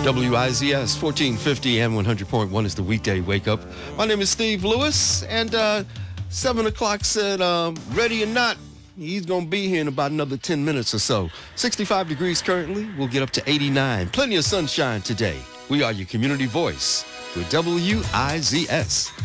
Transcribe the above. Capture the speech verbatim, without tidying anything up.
W I Z S fourteen fifty and one hundred point one is the weekday wake up. My name is Steve Lewis, and uh, seven o'clock said, um, ready or not, he's going to be here in about another ten minutes or so. sixty-five degrees currently. We'll get up to eighty-nine. Plenty of sunshine today. We are your community voice with W I Z S.